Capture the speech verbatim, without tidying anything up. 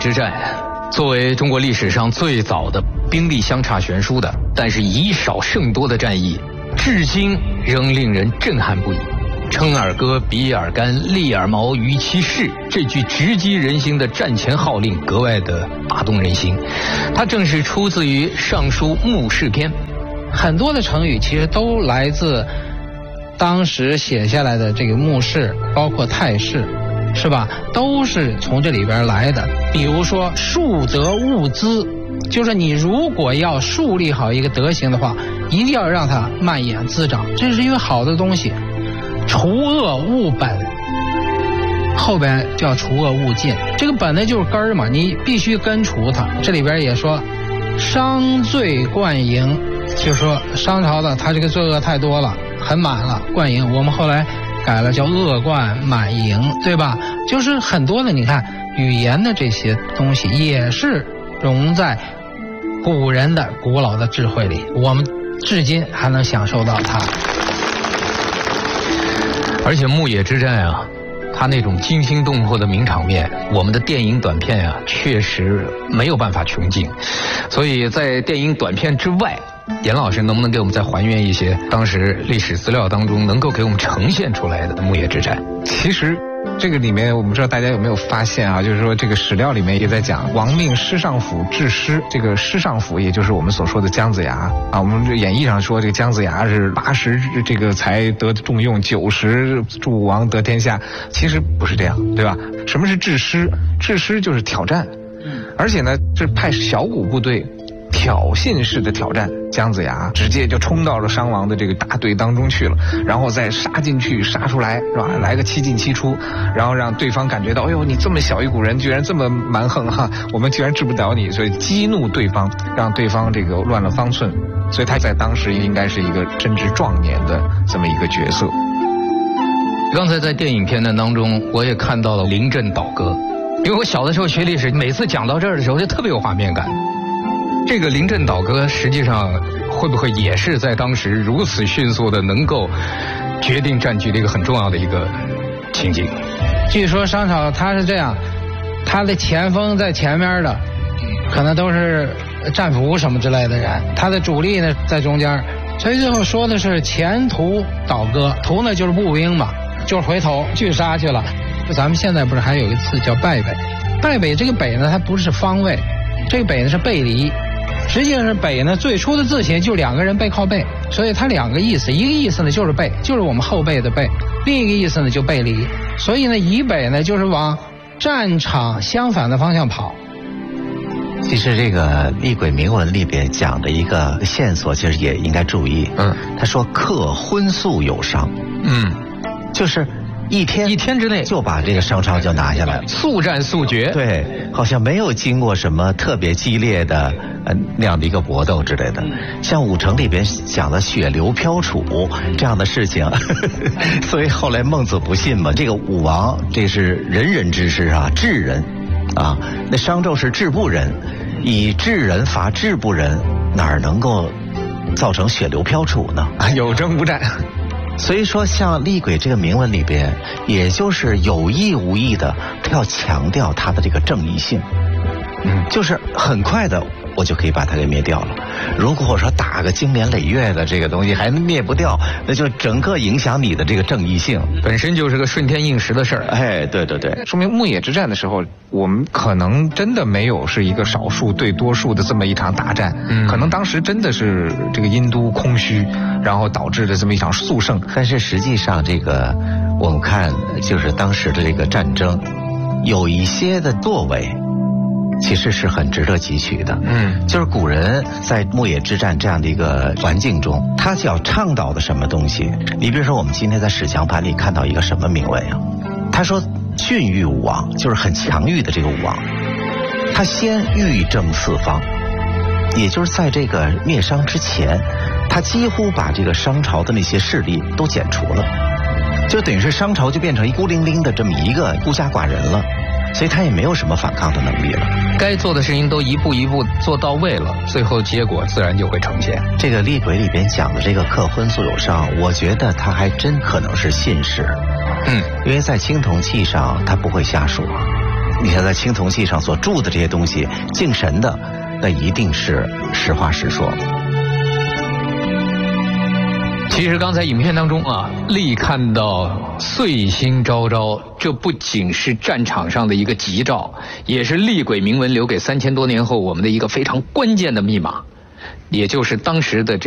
之战，作为中国历史上最早的兵力相差悬殊的，但是以少胜多的战役，至今仍令人震撼不已。称尔戈，比尔干，利尔毛，于其事，这句直击人心的战前号令格外的打动人心。它正是出自于《尚书·目视篇》。 很多的成语其实都来自当时写下来的这个目视，包括态势，是吧？都是从这里边来的。比如说树德物滋，就是你如果要树立好一个德行的话，一定要让它蔓延滋长，这是因为好的东西。除恶务本，后边叫除恶务尽，这个本呢就是根儿嘛，你必须根除它。这里边也说商罪贯盈，就是说商朝的他这个罪恶太多了，很满了，贯盈，我们后来改了叫恶贯满盈，对吧？就是很多的你看语言的这些东西也是融在古人的古老的智慧里，我们至今还能享受到它。 而且牧野之战啊，它那种惊心动魄的名场面，我们的电影短片啊，确实没有办法穷尽。所以在电影短片之外，严老师能不能给我们再还原一些当时历史资料当中能够给我们呈现出来的牧野之战？ 其实这个里面我们不知道大家有没有发现啊，就是说这个史料里面也在讲王命师尚府治师，这个师尚府也就是我们所说的姜子牙啊。我们演义上说这个姜子牙是八十这个才得重用，九十助王得天下，其实不是这样，对吧？什么是治师？治师就是挑战，而且呢是派小股部队挑衅式的挑战，姜子牙直接就冲到了商王的这个大队当中去了，然后再杀进去杀出来，是吧？来个七进七出，然后让对方感觉到，哎呦，你这么小一股人居然这么蛮横哈，我们居然治不了你，所以激怒对方，让对方这个乱了方寸，所以他在当时应该是一个真知壮年的这么一个角色。 刚才在电影片段当中，我也看到了临阵倒戈，因为我小的时候学历史，每次讲到这儿的时候就特别有画面感。这个临阵倒戈实际上会不会也是在当时如此迅速的能够决定战局的一个很重要的一个情景？ 据说商朝他是这样，他的前锋在前面的可能都是战俘什么之类的人，他的主力呢在中间，所以最后说的是前途倒戈，途呢就是步兵嘛，就是回头去杀去了。咱们现在不是还有一次叫败北，败北这个北呢它不是方位，这个北呢是背离，实际上是北呢最初的字形就两个人背靠背，所以它两个意思，一个意思呢就是背，就是我们后背的背，另一个意思呢就背离，所以呢以北呢就是往战场相反的方向跑。 其实这个厉鬼铭文里边讲的一个线索其实也应该注意，嗯，他说克荤素有商，嗯，就是一天一天之内就把这个商朝就拿下来了， 速战速决。 对，好像没有经过什么特别激烈的呃那样的一个搏斗之类的。像武城里边讲的血流飘杵这样的事情，呵呵，所以后来孟子不信嘛。这个武王这是仁人之师啊，智人啊，那商纣是智不仁，以智人伐智不仁，哪儿能够造成血流飘杵呢？ 啊，有征无战。 所以说像厉鬼这个铭文里边，也就是有意无意的他要强调他的这个正义性，嗯，就是很快的我就可以把它给灭掉了。如果说打个经年累月的这个东西还灭不掉，那就整个影响你的这个正义性， 本身就是个顺天应时的事儿。 哎，对对对， 说明牧野之战的时候，我们可能真的没有是一个少数对多数的这么一场大战，嗯，可能当时真的是这个殷都空虚，然后导致的这么一场速胜。 但是实际上这个我们看就是当时的这个战争有一些的作为其实是很值得汲取的，嗯，就是古人在牧野之战这样的一个环境中，他想倡导的什么东西？你比如说我们今天在史强盘里看到一个什么铭文呀？他说训育武王，就是很强欲的这个武王，他先欲正四方，也就是在这个灭商之前，他几乎把这个商朝的那些势力都剪除了，就等于是商朝就变成一孤零零的这么一个孤家寡人了，所以他也没有什么反抗的能力了。 该做的事情都一步一步做到位了，最后结果自然就会呈现。 这个厉鬼里边讲的这个克荤素有商，我觉得他还真可能是信使，嗯，因为在青铜器上他不会瞎说， 你看在青铜器上所铸的这些东西，敬神的，那一定是实话实说。 其实刚才影片当中啊，历看到岁星昭昭，这不仅是战场上的一个吉兆，也是厉鬼铭文留给三千多年后我们的一个非常关键的密码，也就是当时的这